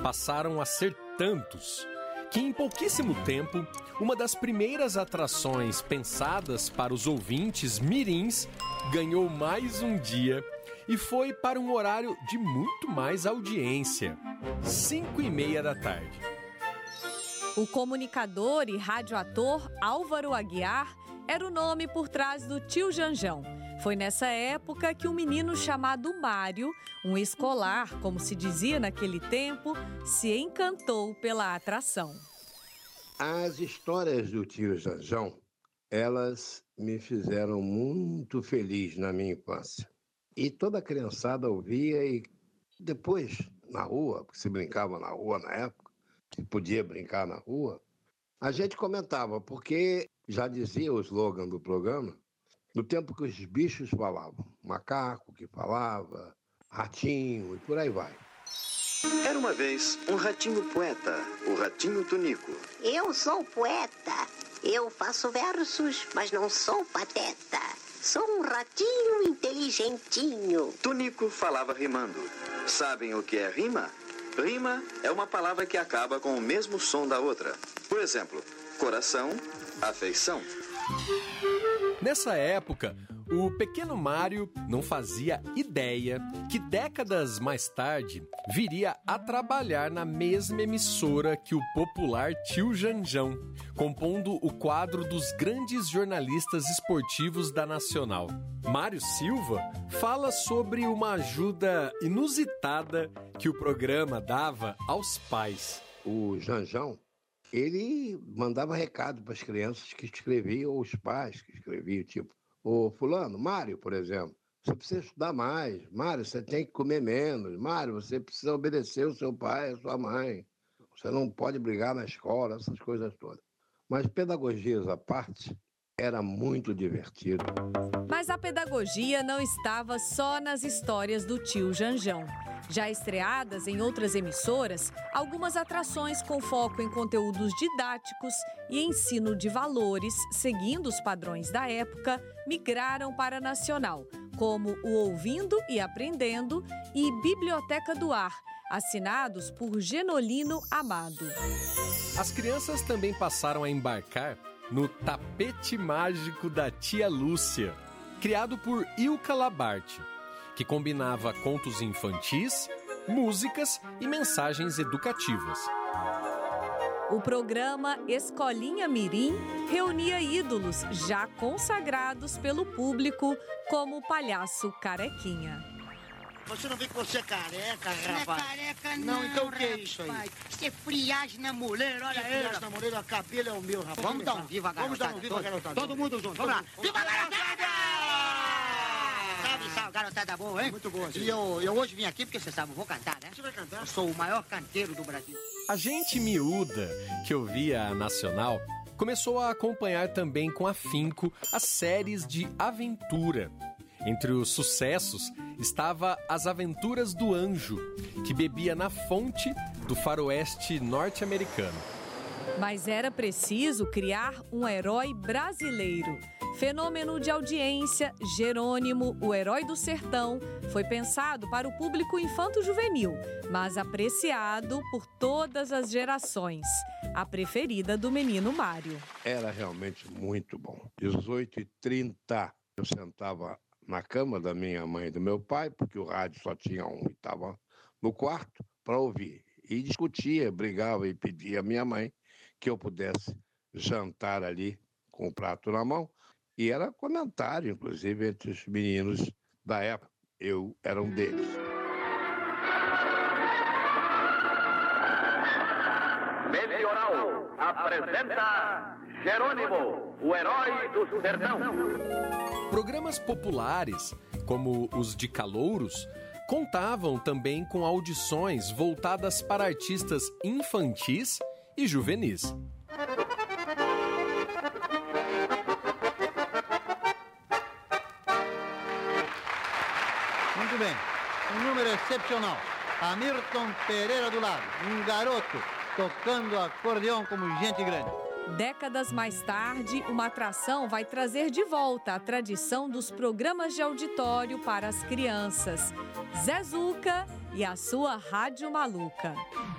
passaram a ser tantos que em pouquíssimo tempo, uma das primeiras atrações pensadas para os ouvintes mirins ganhou mais um dia e foi para um horário de muito mais audiência, 5:30 da tarde. O comunicador e radioator Álvaro Aguiar era o nome por trás do Tio Janjão. Foi nessa época que um menino chamado Mário, um escolar, como se dizia naquele tempo, se encantou pela atração. As histórias do Tio Janjão, elas me fizeram muito feliz na minha infância. E toda a criançada ouvia e depois, na rua, porque se brincava na rua na época, se podia brincar na rua, a gente comentava, porque já dizia o slogan do programa, no tempo que os bichos falavam, macaco que falava, ratinho e por aí vai. Era uma vez um ratinho poeta, o ratinho Tunico. Eu sou poeta, eu faço versos, mas não sou pateta. Sou um ratinho inteligentinho. Tunico falava rimando. Sabem o que é rima? Rima é uma palavra que acaba com o mesmo som da outra. Por exemplo, coração, afeição. Nessa época, o pequeno Mário não fazia ideia que décadas mais tarde viria a trabalhar na mesma emissora que o popular Tio Janjão, compondo o quadro dos grandes jornalistas esportivos da Nacional. Mário Silva fala sobre uma ajuda inusitada que o programa dava aos pais. O Janjão, ele mandava recado para as crianças que escreviam, ou os pais que escreviam, tipo, ô fulano, Mário, por exemplo, você precisa estudar mais, Mário, você tem que comer menos, Mário, você precisa obedecer o seu pai, a sua mãe, você não pode brigar na escola, essas coisas todas. Mas pedagogias à parte, era muito divertido. Mas a pedagogia não estava só nas histórias do Tio Janjão. Já estreadas em outras emissoras, algumas atrações com foco em conteúdos didáticos e ensino de valores, seguindo os padrões da época, migraram para a Nacional, como o Ouvindo e Aprendendo e Biblioteca do Ar, assinados por Genolino Amado. As crianças também passaram a embarcar no Tapete Mágico da Tia Lúcia, criado por Ilka Labarte, que combinava contos infantis, músicas e mensagens educativas. O programa Escolinha Mirim reunia ídolos já consagrados pelo público, como o palhaço Carequinha. Você não vê que você é careca, rapaz? Não é careca não, então o que é isso aí? Isso é friagem na mulher, olha aí. Friagem na mulher, o cabelo é o meu, rapaz. Vamos dar um viva a garotada. Vamos dar um viva a garotada. Todo mundo junto, vamos lá. Viva a garotada! Salve, garotada boa, hein? Muito boa, sim. E eu hoje vim aqui porque você sabe, eu vou cantar, né? Você vai cantar? Eu sou o maior canteiro do Brasil. A gente miúda que ouvia a Nacional começou a acompanhar também com afinco as séries de aventura. Entre os sucessos estava As Aventuras do Anjo, que bebia na fonte do faroeste norte-americano. Mas era preciso criar um herói brasileiro. Fenômeno de audiência, Jerônimo, o herói do sertão, foi pensado para o público infanto-juvenil, mas apreciado por todas as gerações. A preferida do menino Mário. Era realmente muito bom. 18h30, eu sentava na cama da minha mãe e do meu pai, porque o rádio só tinha um e estava no quarto, para ouvir. E discutia, brigava e pedia à minha mãe que eu pudesse jantar ali com o prato na mão. E era comentário, inclusive, entre os meninos da época. Eu era um deles. Meteoral apresenta Jerônimo, o herói do sertão. Programas populares, como os de calouros, contavam também com audições voltadas para artistas infantis e juvenis. Muito bem, um número excepcional. Hamilton Pereira do Lago, um garoto tocando acordeão como gente grande. Décadas mais tarde, uma atração vai trazer de volta a tradição dos programas de auditório para as crianças. Zezuca e a sua Rádio Maluca.